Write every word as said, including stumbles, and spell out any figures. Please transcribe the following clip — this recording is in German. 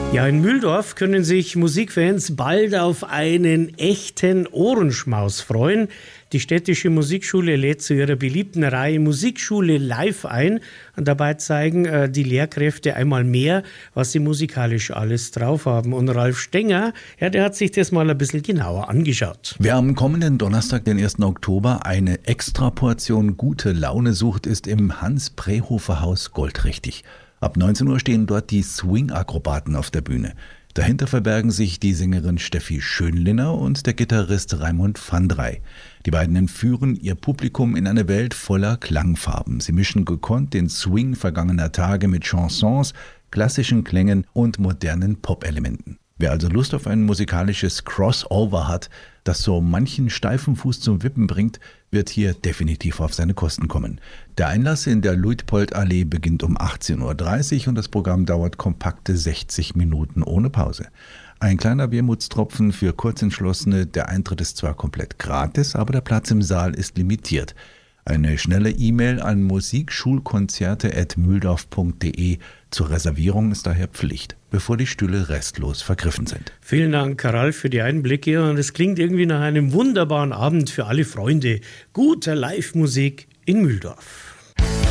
Ja, in Mühldorf können sich Musikfans bald auf einen echten Ohrenschmaus freuen. Die städtische Musikschule lädt zu ihrer beliebten Reihe Musikschule live ein. Und dabei zeigen äh, die Lehrkräfte einmal mehr, was sie musikalisch alles drauf haben. Und Ralf Stenger, ja, der hat sich das mal ein bisschen genauer angeschaut. Wer am kommenden Donnerstag, den ersten Oktober, eine Extraportion gute Laune sucht, ist im Hans-Prehofer-Haus goldrichtig. Ab neunzehn Uhr stehen dort die Swing-Akrobaten auf der Bühne. Dahinter verbergen sich die Sängerin Steffi Schönlinner und der Gitarrist Raimund Vandrey. Die beiden entführen ihr Publikum in eine Welt voller Klangfarben. Sie mischen gekonnt den Swing vergangener Tage mit Chansons, klassischen Klängen und modernen Pop-Elementen. Wer also Lust auf ein musikalisches Crossover hat, das so manchen steifen Fuß zum Wippen bringt, wird hier definitiv auf seine Kosten kommen. Der Einlass in der Luitpoldallee beginnt um achtzehn Uhr dreißig und das Programm dauert kompakte sechzig Minuten ohne Pause. Ein kleiner Wermutstropfen für Kurzentschlossene, der Eintritt ist zwar komplett gratis, aber der Platz im Saal ist limitiert. Eine schnelle E-Mail an musikschulkonzerte at mühldorf punkt de zur Reservierung ist daher Pflicht, bevor die Stühle restlos vergriffen sind. Vielen Dank, Ralf, für die Einblicke. Und es klingt irgendwie nach einem wunderbaren Abend für alle Freunde guter Live-Musik in Mühldorf.